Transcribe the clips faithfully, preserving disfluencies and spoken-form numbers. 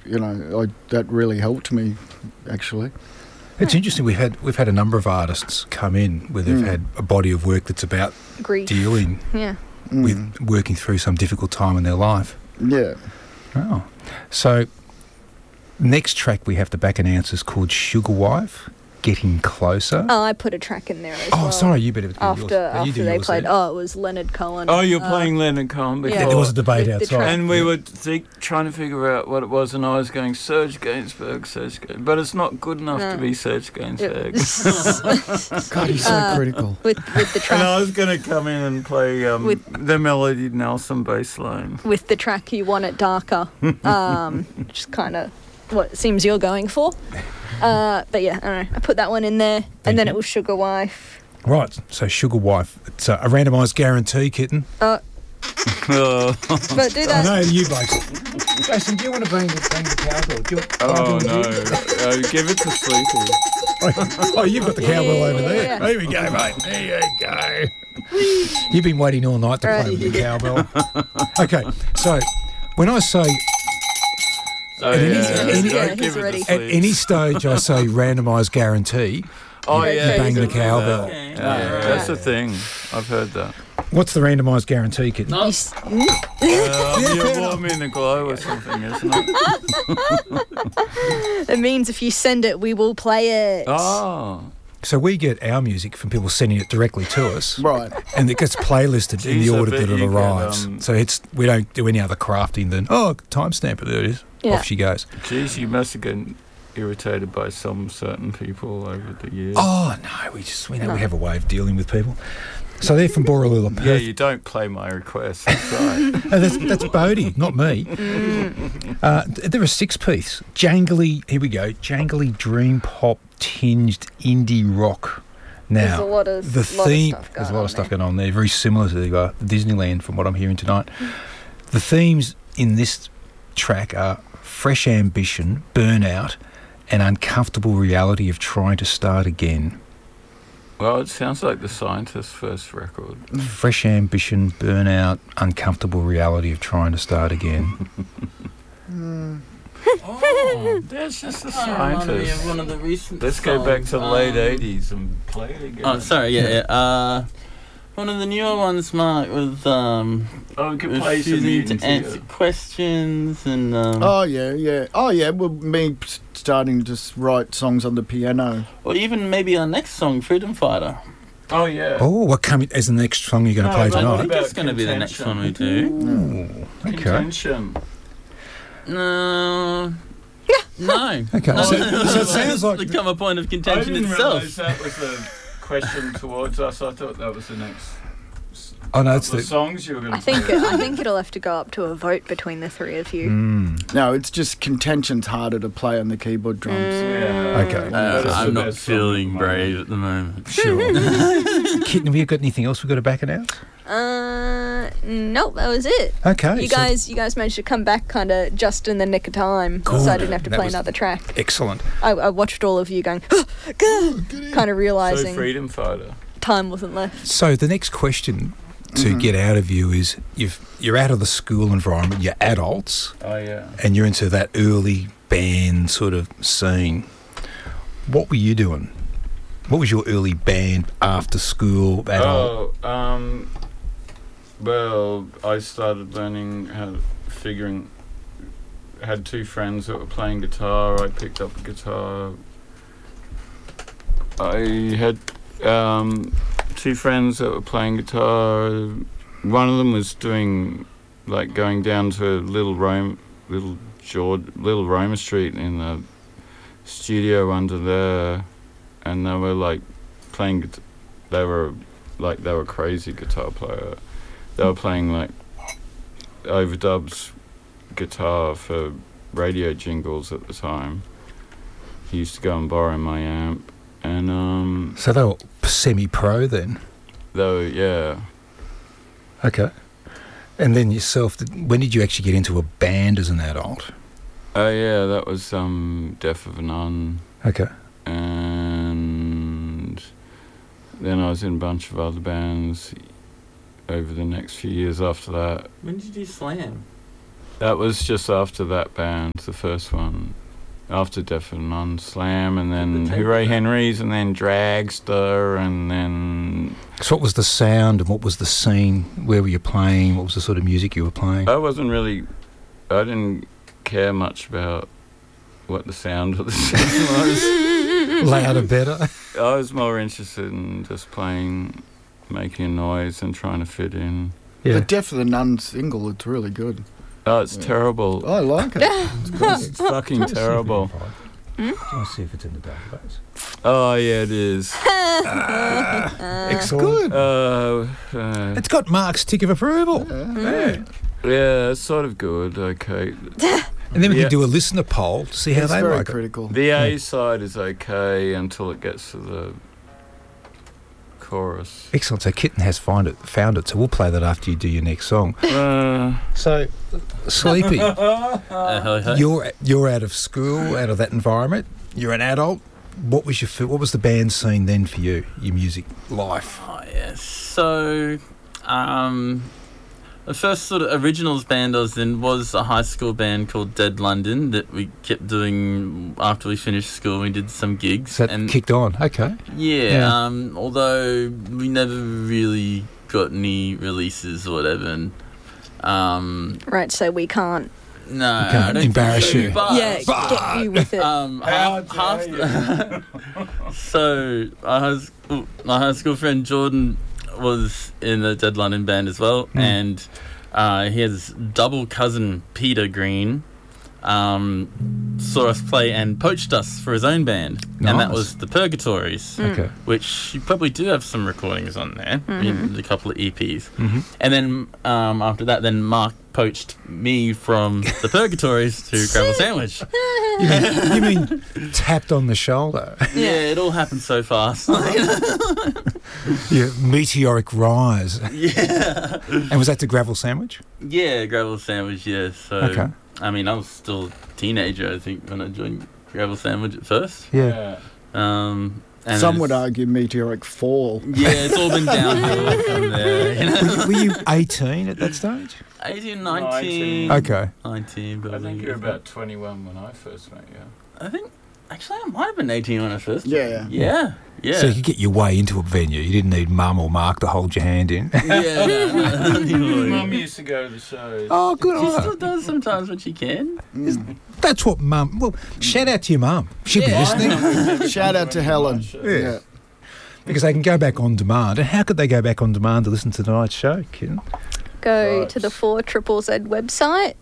you know, I, that really helped me, actually. It's interesting. We've had we've had a number of artists come in where they've mm. had a body of work that's about grief, dealing yeah. with Mm. working through some difficult time in their life. Yeah. Oh, so next track we have to back announce is called Sugar Wife, Getting Closer. Oh, I put a track in there as oh, well. Oh, sorry, you better do after yours. Oh, after do they yours played. then. Oh, it was Leonard Cohen. Oh, you're uh, playing Leonard Cohen before. Yeah, there was a debate the, the outside. And we yeah. were think, trying to figure out what it was, and I was going Serge Gainsbourg, Serge Gainsbourg. But it's not good enough No. to be Serge Gainsbourg. God, he's so Uh, critical. with with the track. And I was going to come in and play um, With- the Melody Nelson bass line. With the track You Want It Darker, um, which is kind of what it seems you're going for. Uh, but yeah, I don't know. I put that one in there, Thank and then you. it was Sugar Wife. Right, so Sugar Wife. It's a, a randomised guarantee, kitten. Uh, Oh, but do I that. know, you blokes. Jason, do you want to bang the, bang the cowbell? Do you want, oh do you no. want to- uh, give it to Sleepy. Oh, you've got the cowbell over there. Yeah. There we go, mate. There you go. You've been waiting all night to Right. play with the cowbell. Okay, so when I say Oh, At yeah. any- Don't yeah, give he's it to ready. at Sleepy. any stage I say randomised guarantee, Oh, you yeah. bang you the can do cowbell. that. Yeah, that's the thing. I've heard that. What's the randomised guarantee, kitten? You s- Uh, fair you're enough. warm in the glow or something, isn't it? It means if you send it, we will play it. Oh. So we get our music from people sending it directly to us, Right. and it gets playlisted in Jeez, the I order bet that it you get, arrives. um, So it's we don't do any other crafting than oh timestamp it. There it is. Yeah. Off she goes. Geez, you must have gotten irritated by some certain people over the years. Oh no, we just we know No. we have a way of dealing with people. So they're from Borroloola, Yeah, Perth. you don't play my request. That's right. Oh, that's that's Bodie, not me. Mm. Uh, th- they're a six-piece, jangly. Here we go, jangly dream pop tinged indie rock. Now, There's a lot of- the lot of theme. stuff there's a going lot on of stuff there. going on there. Very similar to the, uh, Disneyland, from what I'm hearing tonight. The themes in this track are fresh ambition, burnout, and uncomfortable reality of trying to start again. Well, it sounds like the Scientist's first record. Fresh ambition, burnout, uncomfortable reality of trying to start again. Oh, That's just the that reminded me of Scientist. one of the recent Let's go back to the songs, late um, eighties and play it again. Oh, sorry, yeah, yeah. Uh, one of the newer ones, Mark, with um, Oh, we could play some refusing even to answer questions and um, Oh, yeah, yeah. Oh, yeah, well, me s- starting to s- write songs on the piano. or even maybe our next song, Freedom Fighter. Oh, yeah. Oh, what coming as the next song you're going to No, play but I what tonight? think about that's going to be the next one we Contention? do. Ooh, okay. Contention. No. No. Okay, No, so- so it sounds like- become a point of I contention didn't itself. realise that was a question towards us. I thought that was the next Oh no, it's couple the. of songs you were going to I think I think it'll have to go up to a vote between the three of you. Mm, No, it's just contention's harder to play on the keyboard drums. Yeah. Okay. Uh, That's the I'm not best song feeling at the brave at the moment. sure. Kitten, have you got anything else we've got to back it out? Uh, nope, that was it. Okay. You so- guys, you guys managed to come back kind of just in the nick of time, so I Good. didn't have to That play was- another track. Excellent. I, I watched all of you going, kind of So realizing Freedom Fighter. time wasn't left. So the next question to Mhm. get out of you is you've you're out of the school environment, you're adults, Oh, yeah. and you're into that early band sort of scene. What were you doing? What was your early band after school adult? Oh, um, well, I started learning how, figuring, had two friends that were playing guitar. I picked up a guitar. I had um, two friends that were playing guitar. One of them was doing, like, going down to Little Rome, Little George, Little Roma Street in the studio under there, and they were like playing. guit- They were like they were crazy guitar player. They were playing like overdubs guitar for radio jingles at the time. He used to go and borrow my amp, and um, So they were semi-pro then. though yeah. Okay. And then yourself, did- when did you actually get into a band as an adult? Oh yeah, that was um, Death of a Nun, Okay. and then I was in a bunch of other bands over the next few years after that. When did you do Slam? That was just after that band, the first one. After Deaf and Nun Slam, and then Hooray Henrys, and then Dragster, and then... So what was the sound and what was the scene? Where were you playing? What was the sort of music you were playing? I wasn't really... I didn't care much about what the sound of the scene was. Louder, better? I was more interested in just playing, making a noise and trying to fit in. Yeah. The Deaf and the Nun single, it's really good. Oh, it's Yeah. terrible. I like it. It's fucking terrible. Do you want to see if it's in the database? Oh, yeah, it is. It's good. Uh, uh, It's got Mark's tick of approval. Yeah. yeah, it's sort of good, okay. And then we Yeah. can do a listener poll to see how It's they very like it. critical. The A side is okay until it gets to the chorus. Excellent. So Kitten has find it, found it, so we'll play that after you do your next song. Uh, So, Sleepy, Uh, hello, hello. you're you're out of school, out of that environment. You're an adult. What was your fi- what was the band scene then for you? Your music life. Oh, yeah. So, um, the first sort of originals band I was in was a high school band called Dead London that we kept doing after we finished school. We did some gigs. So that and kicked on. Okay. yeah, Yeah. Um, although we never really got any releases or whatever. And, um, Right, so we can't. no, We can't I don't embarrass think so, you. but- yeah, get you with it. Um, half, half the, so my high, school, my high school friend Jordan was in the Dead London band as well, Mm. and uh, his double cousin Peter Green um, saw us play and poached us for his own band, and that Nice. was the Purgatories, Okay. which you probably do have some recordings on there, in a couple of E Ps. Mm-hmm. And then um, after that, then Mark poached me from the Purgatories to Gravel Sandwich. You mean, you mean tapped on the shoulder? Yeah, it all happened so fast. Yeah, meteoric rise. yeah. And was that the Gravel Sandwich? Yeah, Gravel Sandwich, yeah. So, Okay. I mean, I was still a teenager, I think, when I joined Gravel Sandwich at first. Yeah. Um, and Some it's- would argue meteoric fall. Yeah, it's all been downhill from there. You know? Were you, were you eighteen at that stage? eighteen, nineteen. Okay. nineteen, but I think you were about twenty-one when I first met you. I think, actually, I might have been eighteen when I first. Yeah. Yeah. Yeah. So you could get your way into a venue. You didn't need Mum or Mark to hold your hand in. yeah, no, no, Mum no. used to go to the shows. Oh, good She on still her. does sometimes when she can. Mm. That's what Mum. Well, shout out to your Mum. She'll Yeah. be listening Shout out to Helen. Yeah. Yeah. because they can go back on demand. And how could they go back on demand to listen to tonight's show, Kitten? Go Right. to the four Triple Z website.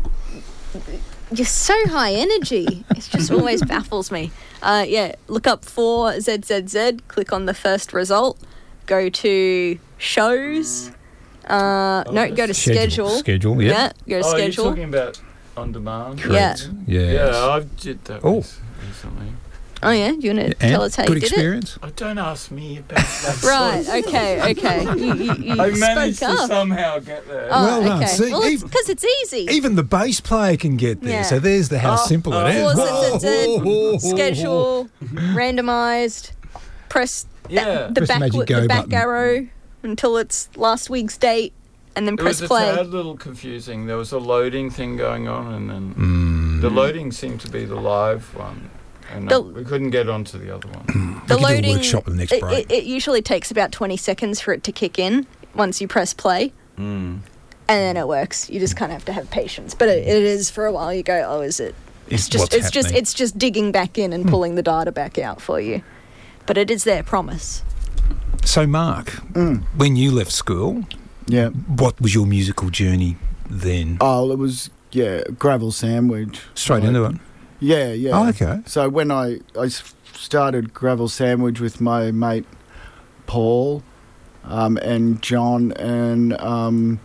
You're so high energy. It just always baffles me. Uh, yeah, look up four Z Z Z. Click on the first result. Go to shows. Uh, Oh, no, go to schedule. Schedule, yeah. Yeah, go to Oh, schedule. you're talking about on demand? Correct. Yeah. Yeah, I did that Oh. rec- recently. Oh yeah, do you want to And tell us how good you did experience? Oh, don't ask me about that. it? Right. Okay. Okay. You, you, you I managed spoke to up. somehow get there. Oh, Well done. okay. See, well, it's even- because it's easy. Even the bass player can get there. Yeah. So there's the how Oh, simple oh. it is. Four Z Z Whoa. Z, schedule, randomised, press yeah. that, the Press the back magic the go back button. arrow until it's last week's date, and then It press was a play. tad little confusing. There was a loading thing going on, and then Mm. the loading seemed to be the live one, and The- uh, we couldn't get onto the other one. The We can do a loading. workshop in the next it, break. it, it usually takes about twenty seconds for it to kick in once you press play, Mm. and then it works. You just kind of have to have patience. But it, it is for a while. You go, oh, is it? It's It's just what's it's just happening. it's just digging back in and pulling the data back out for you. But it is there, promise. So, Mark, Mm. when you left school, Yeah. what was your musical journey then? Oh, it was, yeah, Gravel Sandwich. Straight Like, into it. Yeah, yeah. Oh, okay. So when I, I s- started Gravel Sandwich with my mate Paul um, and John, and um,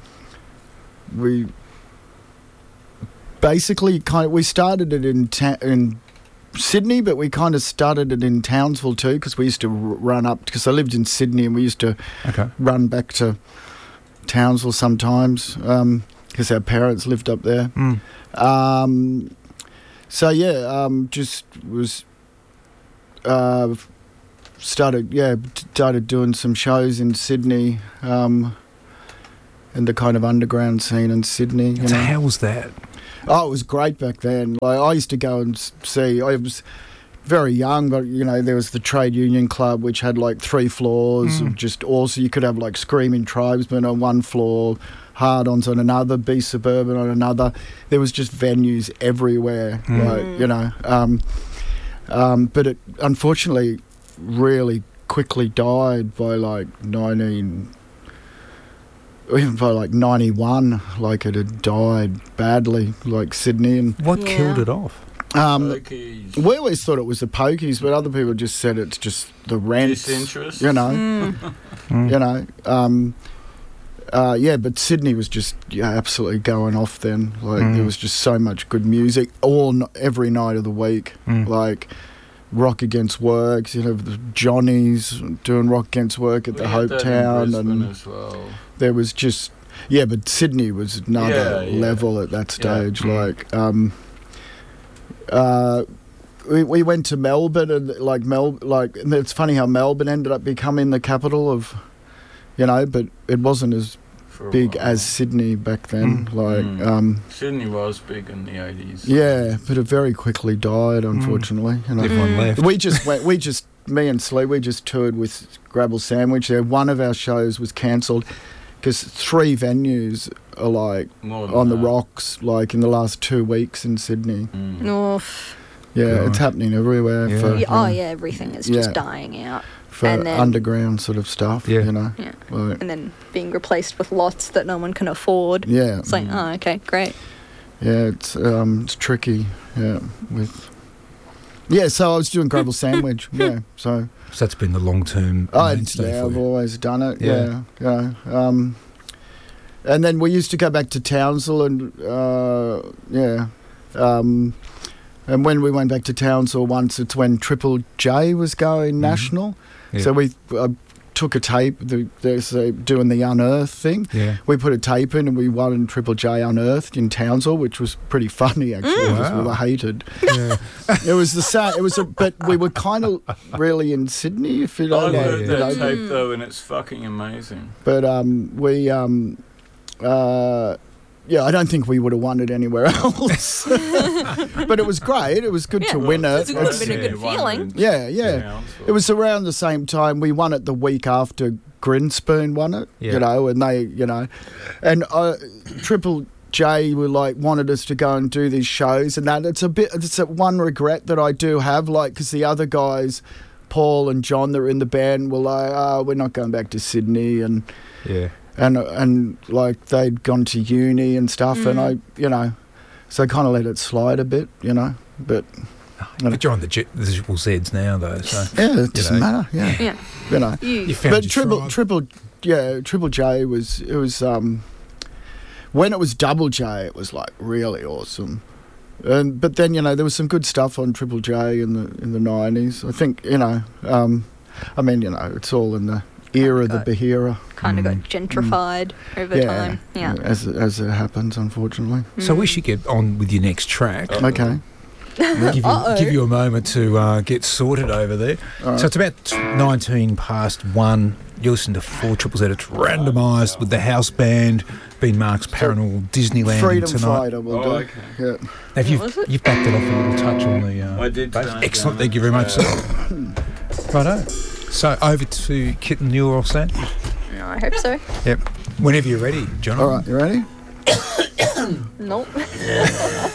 we basically kind of, we started it in ta- in Sydney, but we kind of started it in Townsville too, because we used to r- run up, because I lived in Sydney and we used to Okay. run back to Townsville sometimes, because our parents lived up there. Mm. Um, so yeah, um, just was uh, started yeah started doing some shows in Sydney, um, and the kind of underground scene in Sydney. You So know? how was that? Oh, it was great back then. Like I used to go and s- see. I was very young, but you know there was the Trade Union Club, which had like three floors. Mm. Of just also, you could have like Screaming Tribesmen on one floor, Hard-Ons on another, Be Suburban on another. There was just venues everywhere. Mm. Like you know, um, um, but it unfortunately really quickly died by like nineteen. Even by like ninety-one, like it had died badly, like Sydney. And What Yeah. killed it off? um, Pokies. we always thought it was the pokies, but other people just said it's just the rents. Disinterest. You know, Mm. Mm. you know. Um, uh, yeah, but Sydney was just yeah, absolutely going off then. Like Mm. there was just so much good music all n- every night of the week. Mm. Like Rock Against Works, you know, the Johnnies doing Rock Against Work at We the had Hope that in Town, Brisbane and as well. there was just yeah, but Sydney was another Yeah, yeah. level at that stage. Yeah. Mm. Like, um, uh, we we went to Melbourne and like Mel like and it's funny how Melbourne ended up becoming the capital of, you know, but it wasn't as For a big while. as Sydney back then. Mm. Like, Mm. um, Sydney was big in the eighties. yeah, but it very quickly died, unfortunately. You know. Everyone Mm. left. We just went. We just me and Slee. We just toured with Gravel Sandwich. There, one of our shows was cancelled because three venues are like More than on the that. rocks, like in the last two weeks in Sydney. Mm. Oof. Yeah, Gosh. it's happening everywhere Yeah. for Yeah, oh yeah, everything is just Yeah. dying out, for and then- underground sort of stuff. Yeah. You know. Yeah. Like, and then being replaced with lots that no one can afford. yeah. It's like, Mm. oh, okay, great. Yeah, it's um, it's tricky. Yeah, with. Yeah, so I was doing Gravel Sandwich. Yeah, so. So that's been the long-term I, mainstay yeah, for I've you. always done it. Yeah. Yeah, yeah. Um, and then we used to go back to Townsville, and uh, yeah, um, and when we went back to Townsville once, it's when Triple J was going Mhm. national. Yeah. So we uh, took a tape. The, they're so doing the Unearthed thing. Yeah. We put a tape in, and we won in Triple J Unearthed in Townsville, which was pretty funny actually, Mm. because we Wow. were hated. yeah. It was the same. It was, a, but we were kind of really in Sydney, if you know. I've like, heard you that know, tape though, and it's fucking amazing. But um, we, um, uh, yeah, I don't think we would have won it anywhere else. But it was great. It was good to Yeah, win it. it's a good- It's- been a good feeling. yeah, yeah, Townsville. It was around the same time. We won it the week after Grinspoon won it. Yeah. You know, and they, you know, and uh, Triple J were like wanted us to go and do these shows, and that it's a bit. It's a one regret that I do have, like, because the other guys, Paul and John, that were in the band, were like, "Oh, we're not going back to Sydney," and. Yeah. and and like they'd gone to uni and stuff, and Mm. I, you know, so I kind of let it slide a bit, you know. But But you're on the, J- the Triple Zs now, though, so... yeah, it doesn't know. matter. Yeah, Yeah. you know. You, You found But your triple, tribe. triple, yeah, Triple J was it was um when it was Double J, it was like really awesome. And but then you know there was some good stuff on Triple J in the in the nineties. I think you know, um, I mean you know it's all in the era of the got- Bahira. kind of Mm. got gentrified over Yeah, time. Yeah. as as it happens, unfortunately. So we Mm. should get on with your next track. Uh-oh. Okay. Give you, Uh-oh. give you a moment to uh, get sorted over there. All right. So it's about t- nineteen past one. You listen to four Triple Z. It's randomised with the house band, being Mark's Paranormal Disneyland Freedom tonight. Fighter will Oh, do. okay. Yeah. Now, if you've, was it? you've backed it off a little touch on the. Uh, I did bass. turn it Excellent. down. Thank you very much, Yeah. sir. Righto. So over to Kit and Neil Olsen. No, I hope so. Yep. Whenever you're ready, John. All right, you ready? Nope.